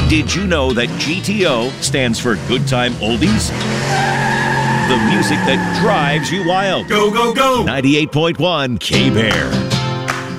Did you know that GTO stands for Good Time Oldies? The music that drives you wild. Go, go, go! 98.1 K-Bear.